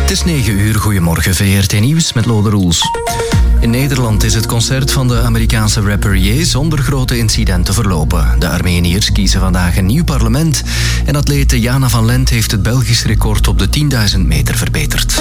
Het is 9 uur, goedemorgen, VRT Nieuws met Lode Roels. In Nederland is het concert van de Amerikaanse rapper Ye zonder grote incidenten verlopen. De Armeniërs kiezen vandaag een nieuw parlement en atlete Jana van Lent heeft het Belgisch record op de 10.000 meter verbeterd.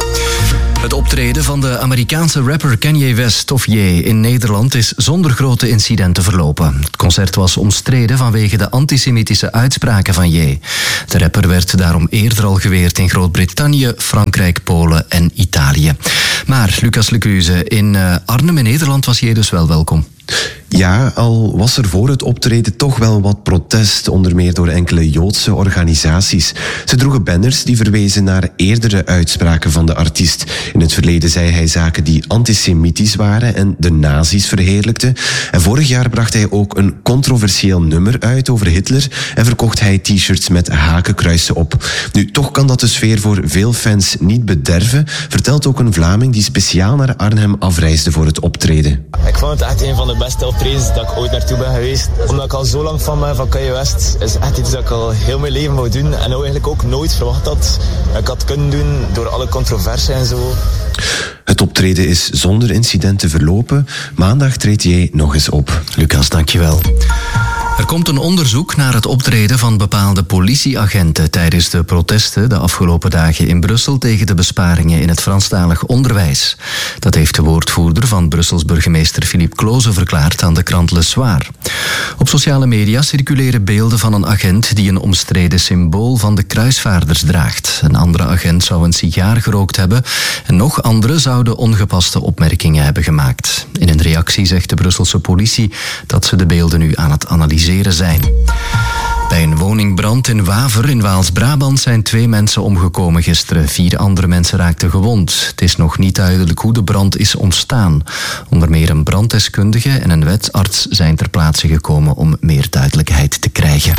Het optreden van de Amerikaanse rapper Kanye West, of Ye, in Nederland is zonder grote incidenten verlopen. Het concert was omstreden vanwege de antisemitische uitspraken van Ye. De rapper werd daarom eerder al geweerd in Groot-Brittannië, Frankrijk, Polen en Italië. Maar Lucas Lecuze, in Arnhem in Nederland was Ye dus wel welkom. Ja, al was er voor het optreden toch wel wat protest, onder meer door enkele Joodse organisaties. Ze droegen banners die verwezen naar eerdere uitspraken van de artiest. In het verleden zei hij zaken die antisemitisch waren en de nazi's verheerlijkten. En vorig jaar bracht hij ook een controversieel nummer uit over Hitler en verkocht hij t-shirts met hakenkruisen op. Nu, toch kan dat de sfeer voor veel fans niet bederven, vertelt ook een Vlaming die speciaal naar Arnhem afreisde voor het optreden. Ik vond het echt een van de beste optredens dat ik ooit naartoe ben geweest. Omdat ik al zo lang fan ben van Kanye West, is echt iets dat ik al heel mijn leven wou doen. En nou eigenlijk ook nooit verwacht dat ik had kunnen doen door alle controversie en zo. Het optreden is zonder incidenten verlopen. Maandag treedt Ye nog eens op. Lucas, dankjewel. Er komt een onderzoek naar het optreden van bepaalde politieagenten tijdens de protesten de afgelopen dagen in Brussel tegen de besparingen in het Franstalig onderwijs. Dat heeft de woordvoerder van Brussels burgemeester Philippe Cloze verklaard aan de krant Le Soir. Op sociale media circuleren beelden van een agent die een omstreden symbool van de kruisvaarders draagt. Een andere agent zou een sigaar gerookt hebben en nog anderen zouden ongepaste opmerkingen hebben gemaakt. In een reactie zegt de Brusselse politie dat ze de beelden nu aan het analyseren zijn. Bij een woningbrand in Waver in Waals-Brabant zijn 2 mensen omgekomen gisteren. 4 andere mensen raakten gewond. Het is nog niet duidelijk hoe de brand is ontstaan. Onder meer een branddeskundige en een wetarts zijn ter plaatse gekomen om meer duidelijkheid te krijgen.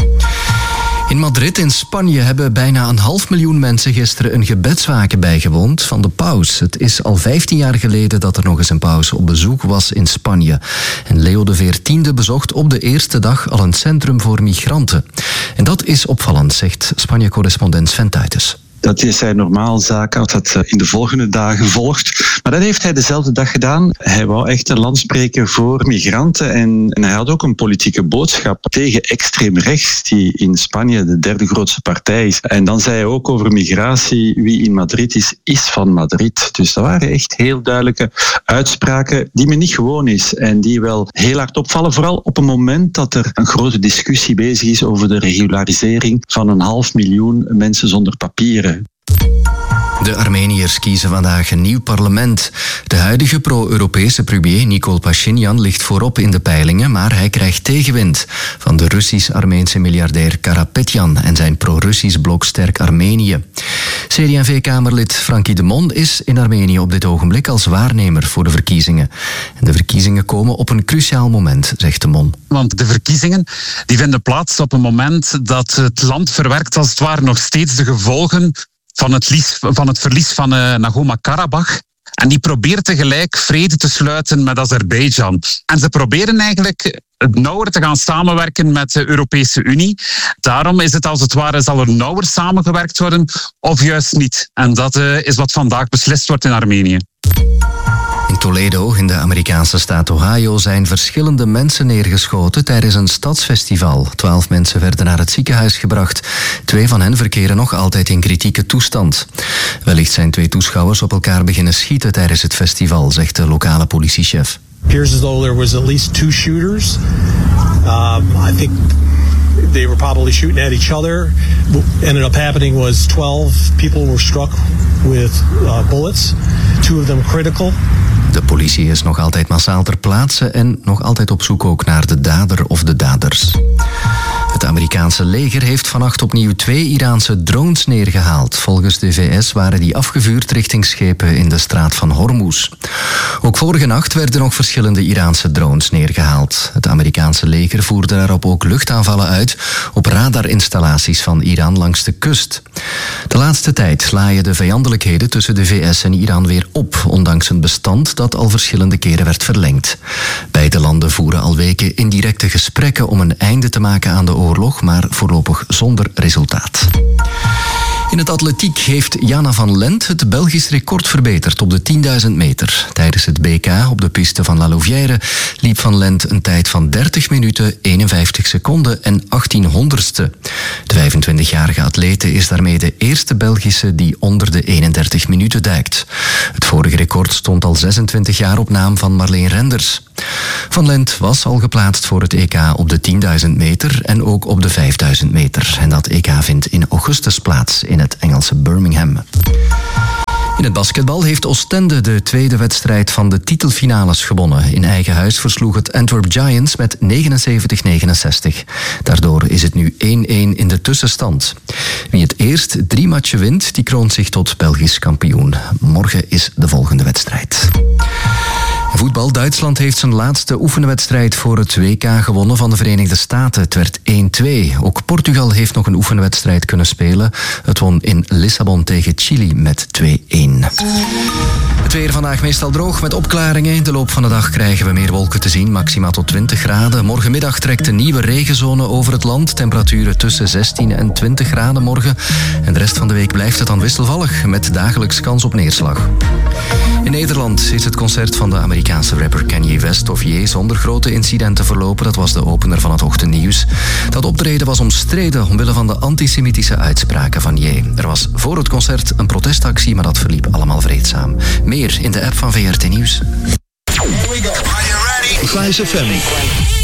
In Madrid in Spanje hebben bijna 500.000 mensen gisteren een gebedswaken bijgewoond van de paus. Het is al 15 jaar geleden dat er nog eens een paus op bezoek was in Spanje. En Leo XIV bezocht op de eerste dag al een centrum voor migranten. En dat is opvallend, zegt Spanje-correspondent Sven Tuitens. Dat is zijn normaal zaak als dat in de volgende dagen volgt. Maar dat heeft hij dezelfde dag gedaan. Hij wou echt een land spreken voor migranten. En hij had ook een politieke boodschap tegen extreem rechts, die in Spanje de 3e grootste partij is. En dan zei hij ook over migratie, wie in Madrid is, is van Madrid. Dus dat waren echt heel duidelijke uitspraken die me niet gewoon is. En die wel heel hard opvallen. Vooral op een moment dat er een grote discussie bezig is over de regularisering van 500.000 mensen zonder papieren. De Armeniërs kiezen vandaag een nieuw parlement. De huidige pro-Europese premier Nikol Pashinyan ligt voorop in de peilingen, maar hij krijgt tegenwind van de Russisch-Armeense miljardair Karapetyan en zijn pro-Russisch blok Sterk Armenië. CD&V-kamerlid Frankie de Mon is in Armenië op dit ogenblik als waarnemer voor de verkiezingen. En de verkiezingen komen op een cruciaal moment, zegt de Mon. Want de verkiezingen die vinden plaats op een moment dat het land verwerkt als het ware nog steeds de gevolgen van het verlies van Nagorno-Karabach. En die proberen tegelijk vrede te sluiten met Azerbeidzjan. En ze proberen eigenlijk nauwer te gaan samenwerken met de Europese Unie. Daarom is het als het ware, zal er nauwer samengewerkt worden of juist niet. En dat is wat vandaag beslist wordt in Armenië. In Toledo, in de Amerikaanse staat Ohio, zijn verschillende mensen neergeschoten tijdens een stadsfestival. 12 mensen werden naar het ziekenhuis gebracht. 2 van hen verkeren nog altijd in kritieke toestand. Wellicht zijn 2 toeschouwers op elkaar beginnen schieten tijdens het festival, zegt de lokale politiechef. Appears as though there was at least 2 shooters. I think they were probably shooting at each other. What ended up happening was 12 people were struck with bullets. 2 of them critical. De politie is nog altijd massaal ter plaatse en nog altijd op zoek ook naar de dader of de daders. Het Amerikaanse leger heeft vannacht opnieuw 2 Iraanse drones neergehaald. Volgens de VS waren die afgevuurd richting schepen in de straat van Hormuz. Ook vorige nacht werden nog verschillende Iraanse drones neergehaald. Het Amerikaanse leger voerde daarop ook luchtaanvallen uit op radarinstallaties van Iran langs de kust. De laatste tijd laaien de vijandelijkheden tussen de VS en Iran weer op, ondanks een bestand dat al verschillende keren werd verlengd. Beide landen voeren al weken indirecte gesprekken om een einde te maken aan de oorlog, maar voorlopig zonder resultaat. In het atletiek heeft Jana van Lent het Belgisch record verbeterd op de 10.000 meter. Tijdens het BK op de piste van La Louvière liep van Lent een tijd van 30 minuten, 51 seconden en 1800ste. De 25-jarige atlete is daarmee de eerste Belgische die onder de 31 minuten duikt. Het vorige record stond al 26 jaar op naam van Marleen Renders. Van Lent was al geplaatst voor het EK op de 10.000 meter en ook op de 5.000 meter. En dat EK vindt in augustus plaats in het Engelse Birmingham. In het basketbal heeft Oostende de tweede wedstrijd van de titelfinales gewonnen. In eigen huis versloeg het Antwerp Giants met 79-69. Daardoor is het nu 1-1 in de tussenstand. Wie het eerst 3 matchen wint, die kroont zich tot Belgisch kampioen. Morgen is de volgende wedstrijd. Voetbal. Duitsland heeft zijn laatste oefenwedstrijd voor het WK gewonnen van de Verenigde Staten. Het werd 1-2. Ook Portugal heeft nog een oefenwedstrijd kunnen spelen. Het won in Lissabon tegen Chili met 2-1. Het weer vandaag meestal droog met opklaringen. In de loop van de dag krijgen we meer wolken te zien, maximaal tot 20 graden. Morgenmiddag trekt een nieuwe regenzone over het land. Temperaturen tussen 16 en 20 graden morgen. En de rest van de week blijft het dan wisselvallig, met dagelijks kans op neerslag. In Nederland is het concert van de Amerikaanse rapper Kanye West of Ye zonder grote incidenten verlopen. Dat was de opener van het ochtendnieuws. Dat optreden was omstreden omwille van de antisemitische uitspraken van Ye. Er was voor het concert een protestactie, maar dat verliep allemaal vreedzaam. Meer in de app van VRT Nieuws. Here we go. Are you ready? Flash FM.